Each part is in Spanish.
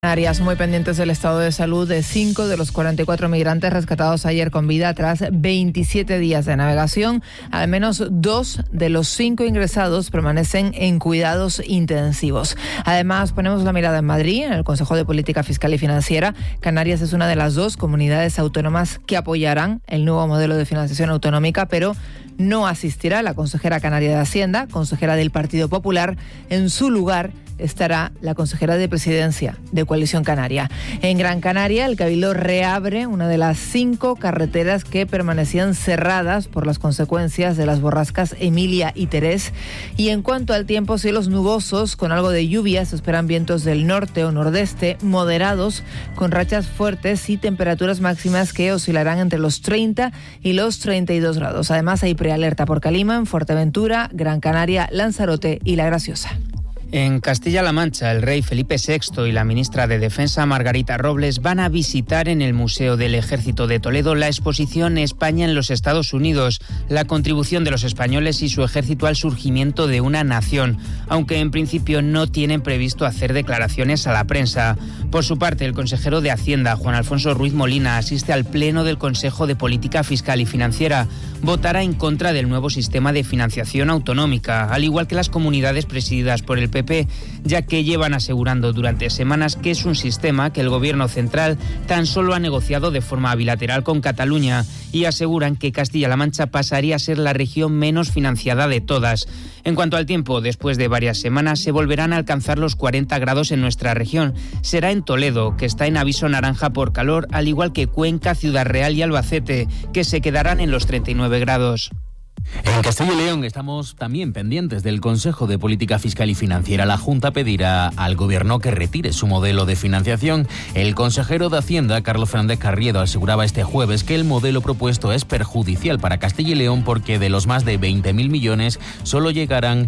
Canarias, muy pendientes del estado de salud de 5 de los 44 migrantes rescatados ayer con vida tras 27 días de navegación. Al menos 2 de los 5 ingresados permanecen en cuidados intensivos. Además, ponemos la mirada en Madrid, en el Consejo de Política Fiscal y Financiera. Canarias es una de las 2 comunidades autónomas que apoyarán el nuevo modelo de financiación autonómica, pero no asistirá la consejera canaria de Hacienda, consejera del Partido Popular. En su lugar estará la consejera de Presidencia de Coalición Canaria. En Gran Canaria, el Cabildo reabre una de las 5 carreteras que permanecían cerradas por las consecuencias de las borrascas Emilia y Terés. Y en cuanto al tiempo, cielos nubosos con algo de lluvia. Se esperan vientos del norte o nordeste moderados con rachas fuertes y temperaturas máximas que oscilarán entre los 30 y los 32 grados. Además, hay prealerta por calima en Fuerteventura, Gran Canaria, Lanzarote y La Graciosa. En Castilla-La Mancha, el rey Felipe VI y la ministra de Defensa, Margarita Robles, van a visitar en el Museo del Ejército de Toledo la exposición España en los Estados Unidos, la contribución de los españoles y su ejército al surgimiento de una nación, aunque en principio no tienen previsto hacer declaraciones a la prensa. Por su parte, el consejero de Hacienda, Juan Alfonso Ruiz Molina, asiste al Pleno del Consejo de Política Fiscal y Financiera. Votará en contra del nuevo sistema de financiación autonómica, al igual que las comunidades presididas por el PP, ya que llevan asegurando durante semanas que es un sistema que el gobierno central tan solo ha negociado de forma bilateral con Cataluña, y aseguran que Castilla-La Mancha pasaría a ser la región menos financiada de todas. En cuanto al tiempo, después de varias semanas se volverán a alcanzar los 40 grados en nuestra región. Será en Toledo, que está en aviso naranja por calor, al igual que Cuenca, Ciudad Real y Albacete, que se quedarán en los 39 grados. En Castilla y León estamos también pendientes del Consejo de Política Fiscal y Financiera. La Junta pedirá al Gobierno que retire su modelo de financiación. El consejero de Hacienda, Carlos Fernández Carriedo, aseguraba este jueves que el modelo propuesto es perjudicial para Castilla y León porque de los más de 20.000 millones solo llegarán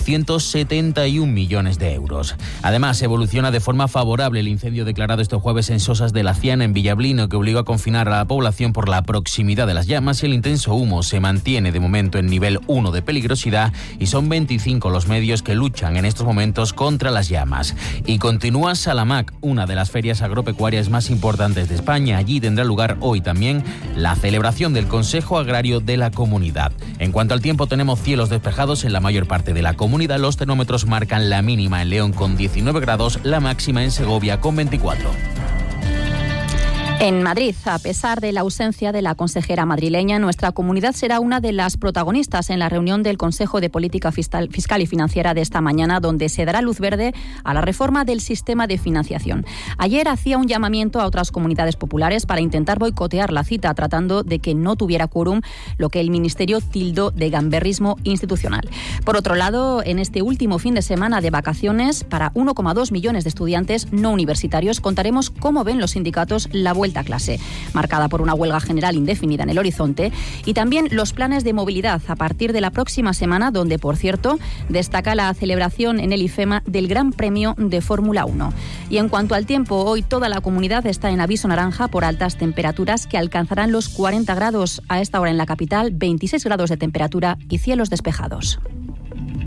271 millones de euros. Además, evoluciona de forma favorable el incendio declarado este jueves en Sosas de la Ciana, en Villablino, que obligó a confinar a la población por la proximidad de las llamas, y el intenso humo se mantiene de momento en nivel 1 de peligrosidad, y son 25 los medios que luchan en estos momentos contra las llamas. Y continúa Salamac, una de las ferias agropecuarias más importantes de España. Allí tendrá lugar hoy también la celebración del Consejo Agrario de la Comunidad. En cuanto al tiempo, tenemos cielos despejados en la mayor parte de la comunidad. Los termómetros marcan la mínima en León con 19 grados, la máxima en Segovia con 24. En Madrid, a pesar de la ausencia de la consejera madrileña, nuestra comunidad será una de las protagonistas en la reunión del Consejo de Política Fiscal y Financiera de esta mañana, donde se dará luz verde a la reforma del sistema de financiación. Ayer hacía un llamamiento a otras comunidades populares para intentar boicotear la cita, tratando de que no tuviera quórum, lo que el Ministerio tildó de gamberrismo institucional. Por otro lado, en este último fin de semana de vacaciones para 1,2 millones de estudiantes no universitarios, contaremos cómo ven los sindicatos la vuelta a clase, marcada por una huelga general indefinida en el horizonte, y también los planes de movilidad a partir de la próxima semana, donde, por cierto, destaca la celebración en el IFEMA del Gran Premio de Fórmula 1. Y en cuanto al tiempo, hoy toda la comunidad está en aviso naranja por altas temperaturas que alcanzarán los 40 grados a esta hora en la capital, 26 grados de temperatura y cielos despejados.